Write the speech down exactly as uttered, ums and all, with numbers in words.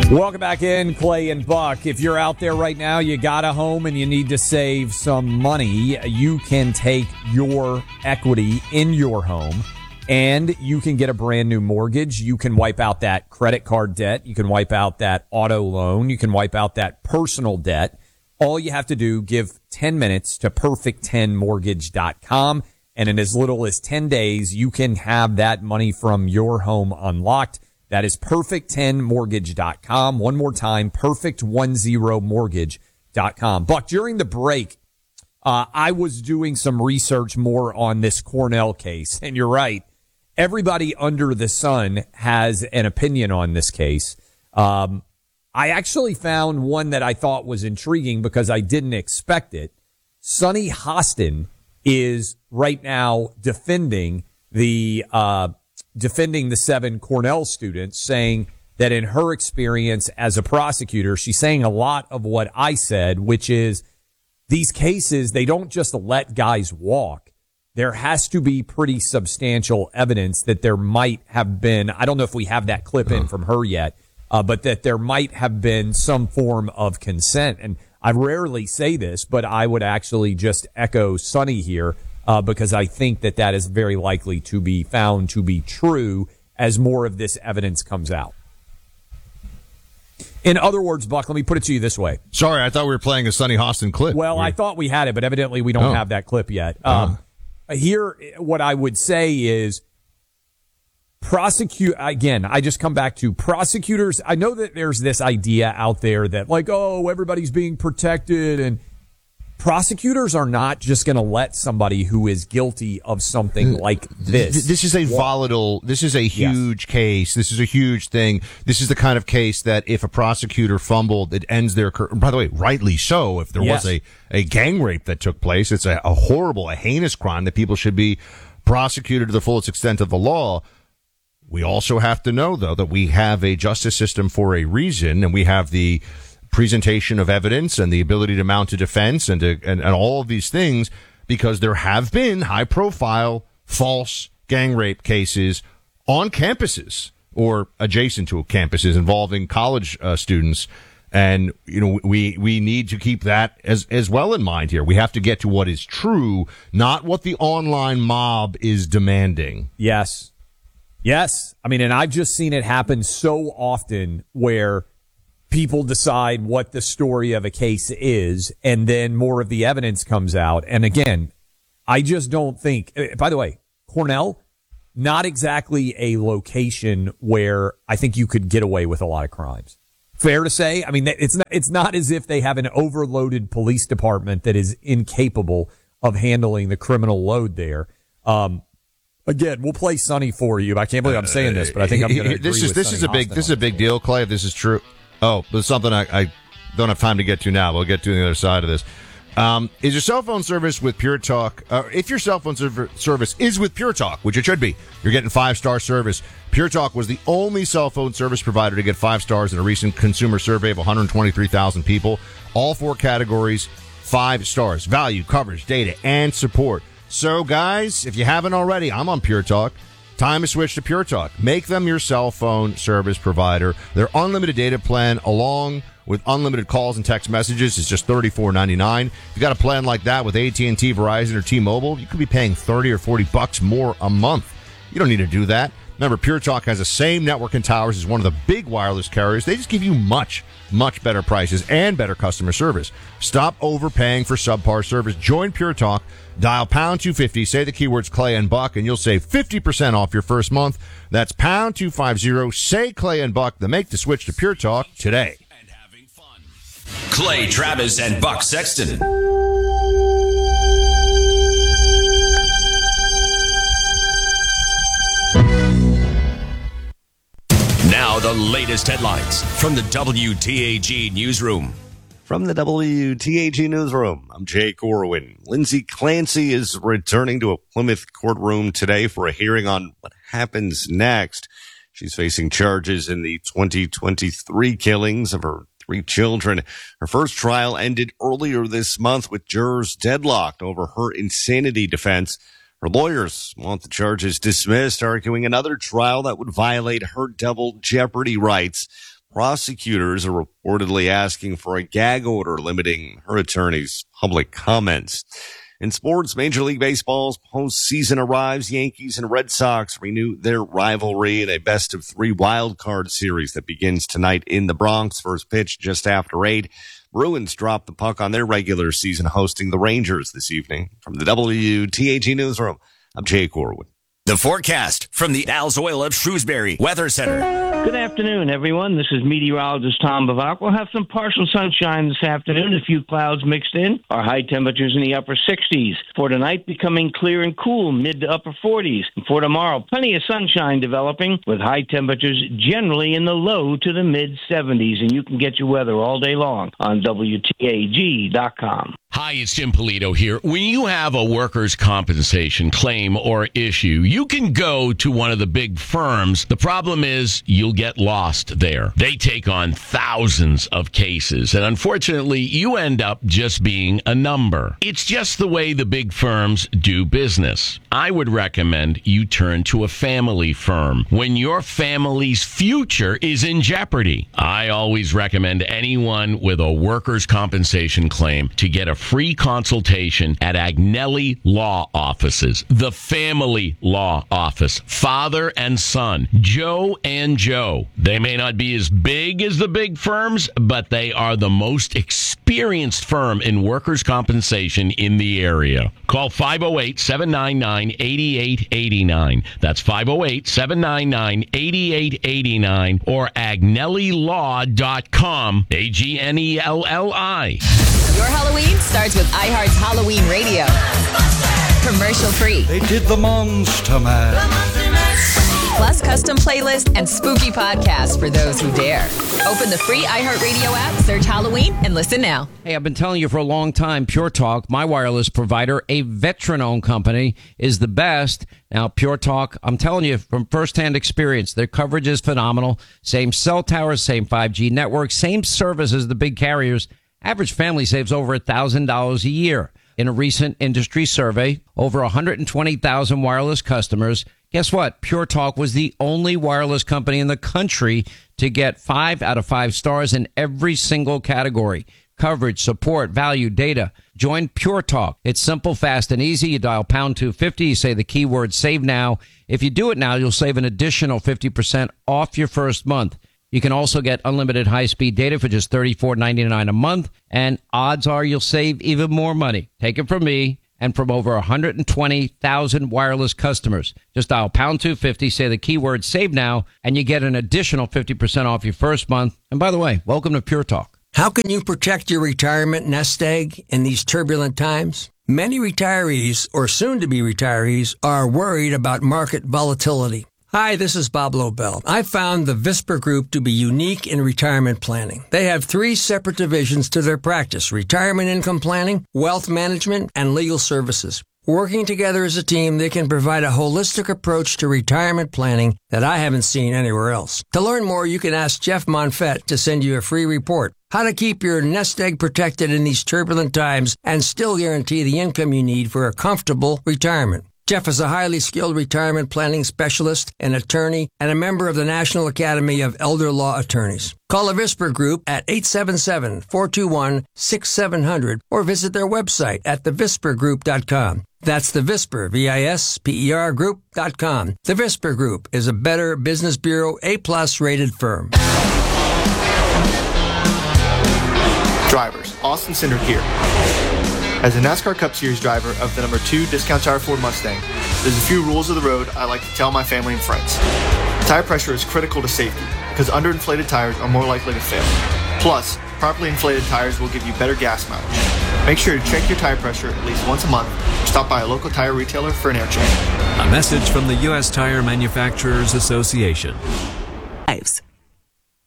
Welcome back in, Clay and Buck. If you're out there right now, you got a home and you need to save some money, you can take your equity in your home and you can get a brand new mortgage. You can wipe out that credit card debt. You can wipe out that auto loan. You can wipe out that personal debt. All you have to do, give ten minutes to perfect ten mortgage dot com. And in as little as ten days, you can have that money from your home unlocked. That is perfect ten mortgage dot com. One more time, perfect ten mortgage dot com. Buck, during the break, uh, I was doing some research more on this Cornell case. And you're right. Everybody under the sun has an opinion on this case. Um, I actually found one that I thought was intriguing because I didn't expect it. Sunny Hostin is right now defending the, uh, defending the seven Cornell students, saying that in her experience as a prosecutor, she's saying a lot of what I said, which is these cases, they don't just let guys walk. There has to be pretty substantial evidence that there might have been, I don't know if we have that clip in from her yet, uh, but that there might have been some form of consent. And I rarely say this, but I would actually just echo Sunny here. Uh, because I think that that is very likely to be found to be true as more of this evidence comes out. In other words, Buck, let me put it to you this way. Sorry, I thought we were playing a Sunny Hostin clip. Well, We're... I thought we had it, but evidently we don't oh. have that clip yet. Um, oh. Here, what I would say is prosecute, again, I just come back to prosecutors. I know that there's this idea out there that like, oh, everybody's being protected, and prosecutors are not just going to let somebody who is guilty of something like this. This is a volatile, this is a huge yes. case. This is a huge thing. This is the kind of case that if a prosecutor fumbled, it ends their career. By the way, rightly so. If there yes. was a, a gang rape that took place, it's a, a horrible, a heinous crime that people should be prosecuted to the fullest extent of the law. We also have to know, though, that we have a justice system for a reason, and we have the presentation of evidence and the ability to mount a defense and, to, and and all of these things, because there have been high profile false gang rape cases on campuses or adjacent to campuses involving college uh, students. And, you know, we, we need to keep that as, as well in mind here. We have to get to what is true, not what the online mob is demanding. Yes. Yes. I mean, and I've just seen it happen so often where people decide what the story of a case is, and then more of the evidence comes out. And again, I just don't think, by the way, Cornell, not exactly a location where I think you could get away with a lot of crimes. Fair to say? I mean, it's not, it's not as if they have an overloaded police department that is incapable of handling the criminal load there. Um, Again, we'll play Sunny for you. I can't believe I'm saying this, but I think I'm going to agree this is with this Sunny is a big Hostin this is a big deal, Clay. If this is true. Oh, there's something I, I don't have time to get to now. We'll get to the other side of this. Um, is your cell phone service with Pure Talk? Uh, if your cell phone serv- service is with Pure Talk, which it should be, you're getting five-star service. Pure Talk was the only cell phone service provider to get five stars in a recent consumer survey of one hundred twenty-three thousand people. All four categories, five stars. Value, coverage, data, and support. So, guys, if you haven't already, I'm on Pure Talk. Time to switch to Pure Talk. Make them your cell phone service provider. Their unlimited data plan, along with unlimited calls and text messages, is just thirty-four ninety-nine. If you got a plan like that with A T and T, Verizon, or T-Mobile, you could be paying thirty or forty bucks more a month. You don't need to do that. Remember, Pure Talk has the same network and towers as one of the big wireless carriers. They just give you much, much better prices and better customer service. Stop overpaying for subpar service. Join Pure Talk. Dial pound two fifty, say the keywords Clay and Buck, and you'll save fifty percent off your first month. That's pound two fifty, say Clay and Buck, then make the switch to Pure Talk today. And having fun. Clay Travis and Buck Sexton. Now the latest headlines from the W T A G newsroom. From the W T A G newsroom, I'm Jay Corwin. Lindsay Clancy is returning to a Plymouth courtroom today for a hearing on what happens next. She's facing charges in the twenty twenty-three killings of her three children. Her first trial ended earlier this month with jurors deadlocked over her insanity defense. Her lawyers want the charges dismissed, arguing another trial that would violate her double jeopardy rights. Prosecutors are reportedly asking for a gag order limiting her attorney's public comments. In sports, Major League Baseball's postseason arrives. Yankees and Red Sox renew their rivalry in a best-of-three wild-card series that begins tonight in the Bronx. First pitch just after eight. Bruins drop the puck on their regular season, hosting the Rangers this evening. From the W T A G Newsroom, I'm Jake Corwin. The forecast from the Al's Oil of Shrewsbury Weather Center. Good afternoon, everyone. This is meteorologist Tom Bavak. We'll have some partial sunshine this afternoon, a few clouds mixed in. Our high temperatures in the upper sixties. For tonight, becoming clear and cool, mid to upper forties. And for tomorrow, plenty of sunshine developing with high temperatures generally in the low to the mid seventies. And you can get your weather all day long on W T A G dot com. Hi, it's Jim Polito here. When you have a workers' compensation claim or issue, you can go to one of the big firms. The problem is you'll get lost there. They take on thousands of cases, and unfortunately, you end up just being a number. It's just the way the big firms do business. I would recommend you turn to a family firm when your family's future is in jeopardy. I always recommend anyone with a workers' compensation claim to get a free consultation at Agnelli Law Offices, the family law office, father and son, Joe and Joe. They may not be as big as the big firms, but they are the most experienced firm in workers' compensation in the area. Call five oh eight, seven nine nine, eight eight eight nine. That's five oh eight, seven nine nine, eight eight eight nine or agnelli law dot com, A G N E L L I. Your Halloween starts with iHeart's Halloween Radio. Commercial free. They did the Monster Mash. Plus custom playlists and spooky podcasts for those who dare. Open the free iHeartRadio app, search Halloween, and listen now. Hey, I've been telling you for a long time, Pure Talk, my wireless provider, a veteran-owned company, is the best. Now, Pure Talk, I'm telling you from firsthand experience, their coverage is phenomenal. Same cell towers, same five G network, same service as the big carriers. Average family saves over one thousand dollars a year. In a recent industry survey, over one hundred twenty thousand wireless customers. Guess what? Pure Talk was the only wireless company in the country to get five out of five stars in every single category. Coverage, support, value, data. Join Pure Talk. It's simple, fast, and easy. You dial pound two fifty. You say the keyword save now. If you do it now, you'll save an additional fifty percent off your first month. You can also get unlimited high-speed data for just thirty-four ninety-nine a month, and odds are you'll save even more money. Take it from me and from over one hundred twenty thousand wireless customers. Just dial pound two fifty, say the keyword save now, and you get an additional fifty percent off your first month. And by the way, welcome to Pure Talk. How can you protect your retirement nest egg in these turbulent times? Many retirees or soon-to-be retirees are worried about market volatility. Hi, this is Bob Lobel. I found the Visper Group to be unique in retirement planning. They have three separate divisions to their practice: retirement income planning, wealth management, and legal services. Working together as a team, they can provide a holistic approach to retirement planning that I haven't seen anywhere else. To learn more, you can ask Jeff Monfett to send you a free report. How to keep your nest egg protected in these turbulent times and still guarantee the income you need for a comfortable retirement. Jeff is a highly skilled retirement planning specialist, an attorney, and a member of the National Academy of Elder Law Attorneys. Call the Visper Group at eight seven seven, four two one, six seven zero zero or visit their website at the visper group dot com. That's the Visper, V I S P E R Group dot com. The Visper Group is a Better Business Bureau A-plus rated firm. Drivers, Austin Cindric here. As a NASCAR Cup Series driver of the number two Discount Tire Ford Mustang, there's a few rules of the road I like to tell my family and friends. Tire pressure is critical to safety because underinflated tires are more likely to fail. Plus, properly inflated tires will give you better gas mileage. Make sure to check your tire pressure at least once a month or stop by a local tire retailer for an air check. A message from the U S Tire Manufacturers Association.